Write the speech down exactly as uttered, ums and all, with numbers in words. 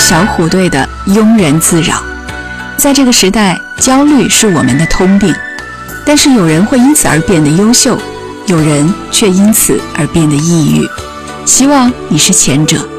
小虎队的庸人自扰。在这个时代，焦虑是我们的通病，但是有人会因此而变得优秀，有人却因此而变得抑郁。希望你是前者。